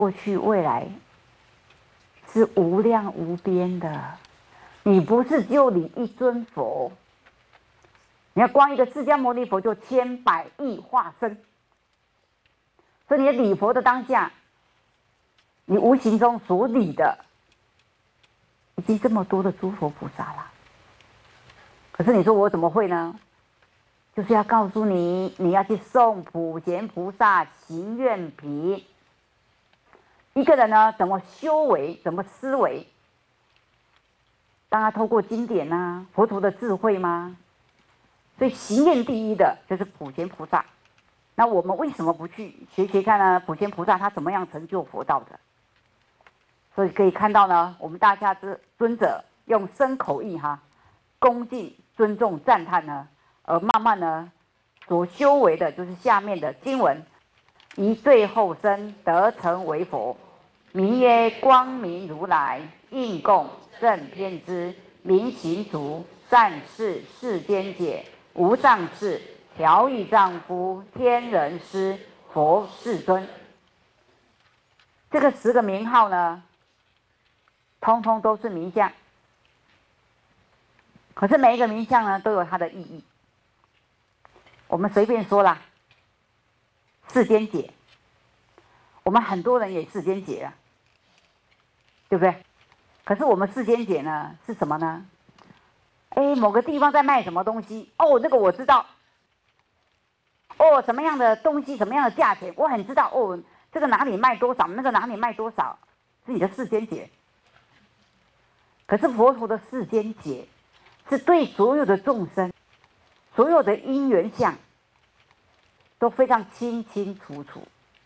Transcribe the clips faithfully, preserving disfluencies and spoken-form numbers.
过去、未来是无量无边的。你不是只有你一尊佛，你要光一个释迦牟尼佛就千百亿化身，所以你礼佛的当下，你无形中所礼的，已经这么多的诸佛菩萨了。可是你说我怎么会呢？就是要告诉你，你要去诵普贤菩萨行愿品。一个人呢，怎么修为，怎么思维？当然透过经典啊，佛陀的智慧吗？所以行愿第一的就是普贤菩萨。那我们为什么不去学学看呢？普贤菩萨他怎么样成就佛道的？所以可以看到呢，我们大家之尊者用身口意哈，恭敬、尊重、赞叹呢，而慢慢呢，所修为的就是下面的经文：一对后生得成为佛，名曰光明如来，应供正遍知，明行足，善事世间解，无上士，调御丈夫，天人师，佛世尊。这个十个名号呢，通通都是名相。可是每一个名相呢，都有它的意义。我们随便说啦，世间解，我们很多人也世间解啊，对不对？可是我们世间解呢，是什么呢？哎，某个地方在卖什么东西？哦，那个我知道。哦，什么样的东西，什么样的价钱，我很知道。哦，这个哪里卖多少，那个哪里卖多少，是你的世间解。可是佛陀的世间解，是对所有的众生、所有的因缘相，都非常清清楚楚。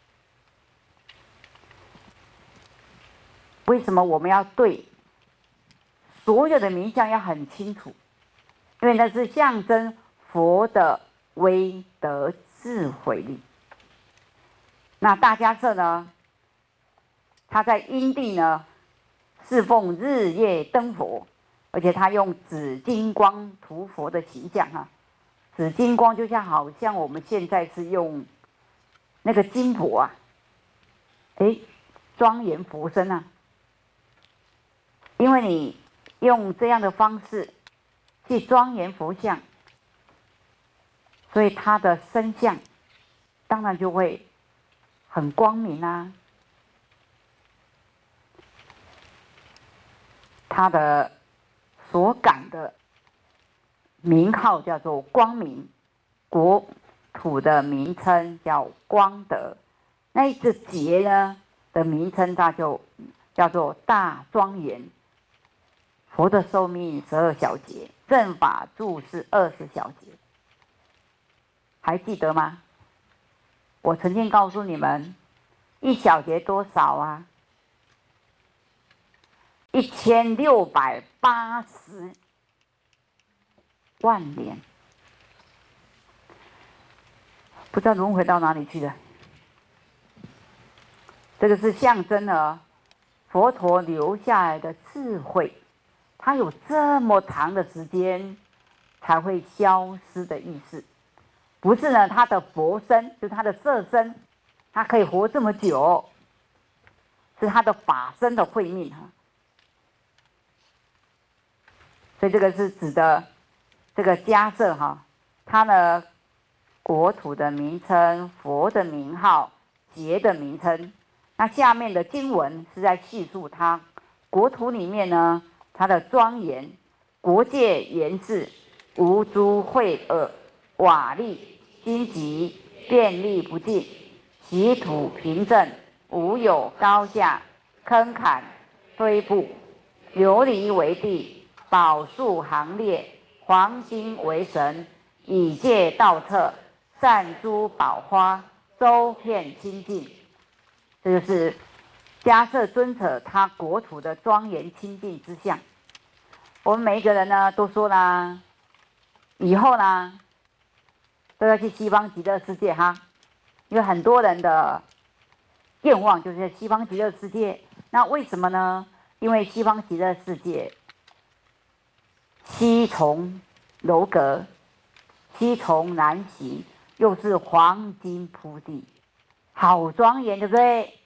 为什么我们要对所有的名相要很清楚？因为那是象征佛的威德智慧力。那大迦叶呢，他在因地呢侍奉日夜灯佛，而且他用紫金光涂佛的形象哈，紫金光就像好像我们现在是用那个金箔啊，哎，庄严佛身啊。因为你用这样的方式去庄严佛像，所以他的身相当然就会很光明啊。他的所感的名号叫做光明，国土的名称叫光德，那一个节呢的名称它就叫做大庄严。佛的寿命十二小节，正法住是二十小节，还记得吗？我曾经告诉你们，一小节多少啊？一千六百八十万年，不知道轮回到哪里去了。这个是象征了佛陀留下来的智慧。它有这么长的时间才会消失的意思，不是呢？它的佛身，就是它的色身，它可以活这么久，是它的法身的慧命哈。所以这个是指的这个迦叶哈，它呢国土的名称、佛的名号、劫的名称。那下面的经文是在叙述它国土里面呢。它的庄严，国界严饰，无诸秽恶，瓦砾荆棘，遍历不尽，其土平正，无有高下，坑坎堆布，琉璃为地，宝树行列，黄金为神，以界道侧，散诸宝花，周遍清净。这就是迦叶尊者他国土的庄严清净之相。我们每一个人呢，都说啦，以后呢，都要去西方极乐世界哈，因为很多人的愿望就是在西方极乐世界。那为什么呢？因为西方极乐世界七重楼阁，七重南行，又是黄金铺地，好庄严，对不对？